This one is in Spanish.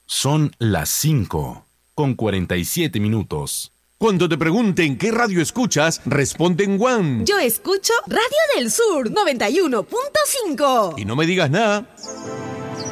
Son las 5:47. Cuando te pregunten qué radio escuchas, responde en One. Yo escucho Radio del Sur 91.5. Y no me digas nada.